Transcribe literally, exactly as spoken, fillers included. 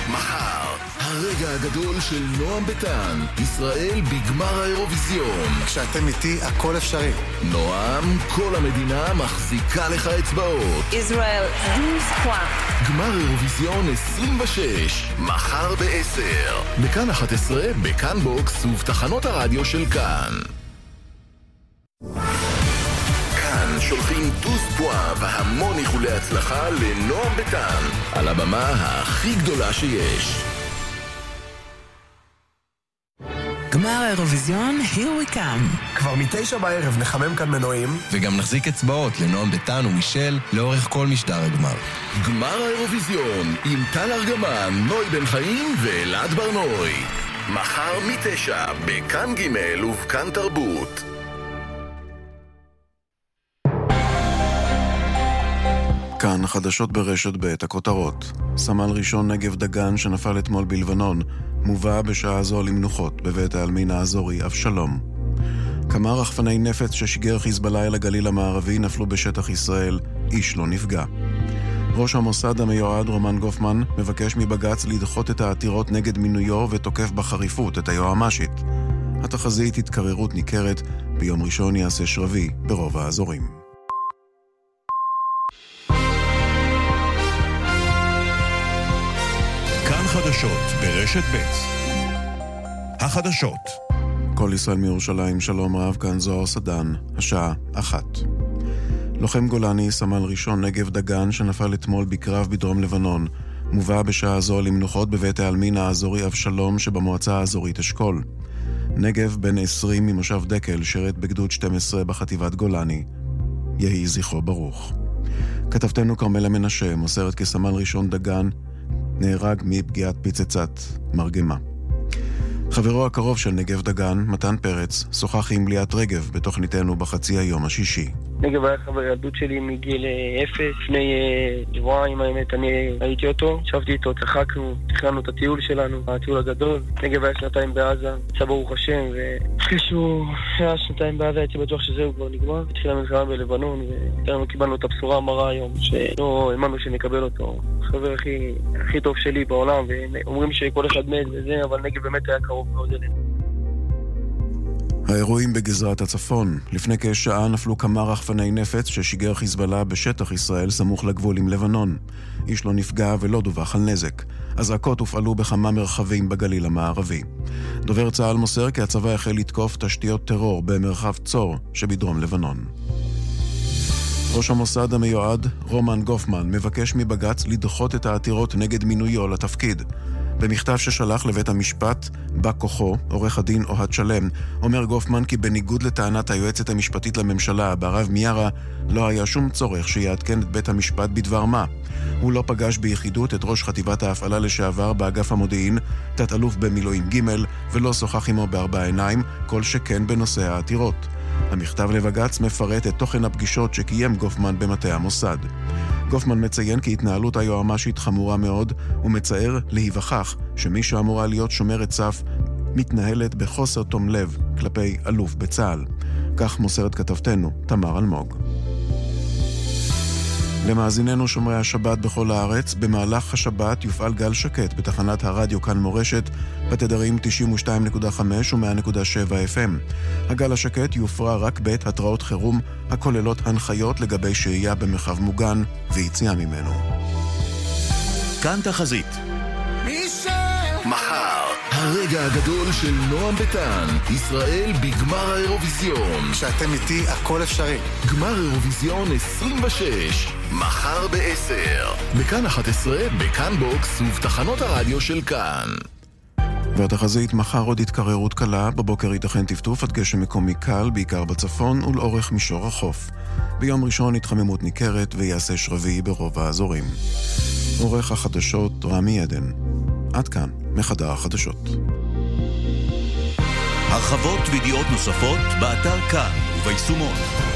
מחר, הרגע הגדול של נועם ביטן, ישראל בגמר האירוויזיון. כשאתם איתי, הכל אפשרי. נועם, כל המדינה מחזיקה לך אצבעות. ישראל, douze points. גמר אירוויזיון עשרים ושש, מחר בעשר. בכאן אחת עשרה, בכאן בוקס ובתחנות הרדיו של כאן. כאן שולחים דוז פואה והמון איחולי הצלחה לנועם ביטן על הבמה הכי גדולה שיש. גמר האירוויזיון, here we come. כבר מתשע בערב נחמם כאן מנועים וגם נחזיק אצבעות לנועם ביטן ומישל לאורך כל משדר הגמר. גמר האירוויזיון עם טל ארגמן, נוי בן חיים ואלעד ברנוי. מחר מתשע בכאן ג' ובכאן תרבות. כאן חדשות ברשת ב' הכותרות. סמל ראשון נגב דגן שנפל אתמול בלבנון מובא בשעה זו למנוחות בבית העלמין האזורי אבשלום. כמה רחפני נפץ ששיגר חיזבאללה אל הגליל המערבי נפלו בשטח ישראל, איש לא נפגע. ראש המוסד המיועד רומן גופמן מבקש מבג"ץ לדחות את העתירות נגד מינויו ותוקף בחריפות את היועמ"שית. התחזית התקררות ניכרת, ביום ראשון יעשה שרבי ברוב האזורים. כאן חדשות ברשת ב' החדשות. כל ישראל מירושלים, שלום רב, כאן זוהר סדן, השעה אחת. לוחם גולני, סמל ראשון נגב דגן שנפל אתמול בקרב בדרום לבנון, מובא בשעה זו למנוחות בבית העלמין האזורי אבשלום שבמועצה האזורית אשכול. נגב בן עשרים ממושב דקל שרת בגדוד שתים עשרה בחטיבת גולני. יהי זכרו ברוך. כתבתנו כרמלה מנשה מוסרת כי סמל ראשון דגן נהרג מפגיעת פיצצת מרגמה. חברו הקרוב של נגב דגן, מתן פרץ, שוחח עם ליאת רגב בתוכניתנו בחצי היום השישי. נגב היה חבר ילדות שלי מגיל אפס, לפני שבועיים האמת אני ראיתי אותו, שבתי איתו, צחקנו, תכננו את הטיול שלנו, הטיול הגדול. נגב היה שנתיים בעזה, יצא ברוך השם, ואחרי שהוא היה שנתיים בעזה הייתי בטוח שזהו כבר נגמר. התחילה מלחמה בלבנון ואנחנו קיבלנו את הבשורה המרה היום, שלא האמנו שנקבל אותו. חבר הכי, הכי טוב שלי בעולם, ואומרים שכל אחד מת וזה, אבל נגב באמת היה קרוב מאוד אלינו. האירועים בגזרת הצפון. לפני כשעה נפלו כמה רחפני נפץ ששיגר חיזבאללה בשטח ישראל סמוך לגבול עם לבנון. איש לא נפגע ולא דווח על נזק. אזעקות הופעלו בכמה מרחבים בגליל המערבי. דובר צה"ל מוסר כי הצבא החל לתקוף תשתיות טרור במרחב צור שבדרום לבנון. ראש המוסד המיועד רומן גופמן מבקש מבג"ץ לדחות את העתירות נגד מינויו לתפקיד. במכתב ששלח לבית המשפט, בא כוחו, עורך הדין אוהד שלם, אומר גופמן כי בניגוד לטענת היועצת המשפטית לממשלה, ברב מיארה, לא היה שום צורך שיעדכן את בית המשפט בדבר מה. הוא לא פגש ביחידות את ראש חטיבת ההפעלה לשעבר באגף המודיעין, תת אלוף במילואים ג' ולא שוחח עמו בארבע עיניים, כל שכן בנושא העתירות. המכתב לבג"ץ מפרט את תוכן הפגישות שקיים גופמן במטה המוסד. גופמן מציין כי התנהלות היועמ"שית חמורה מאוד, ומצער להיווכח שמי שאמורה להיות שומרת סף מתנהלת בחוסר תום לב כלפי אלוף בצה"ל. כך מוסרת כתבתנו תמר אלמוג. למאזיננו שומרי השבת בכל הארץ, במהלך השבת יופעל גל שקט בתחנת הרדיו כאן מורשת בתדרים תשעים ושתיים נקודה חמש ו-מאה נקודה שבע אף אם. הגל השקט יופרע רק בעת התראות חירום הכוללות הנחיות לגבי שהייה במרחב מוגן ויציאה ממנו. כאן תחזית. מחר, הרגע הגדול של נועם ביטן, ישראל בגמר האירוויזיון. כשאתם איתי, הכל אפשרי. גמר אירוויזיון עשרים ושש, מחר בעשר. בכאן אחת עשרה, בכאן בוקס ובתחנות הרדיו של כאן. והתחזית מחר עוד התקררות קלה, בבוקר ייתכן טפטוף עד גשם מקומי קל, בעיקר בצפון ולאורך מישור החוף. ביום ראשון התחממות ניכרת ויעשה שרבי ברוב האזורים. עורך החדשות רמי עדן. עד כאן, מחדר החדשות. הרחבות וידיעות נוספות באתר כאן וביישומון.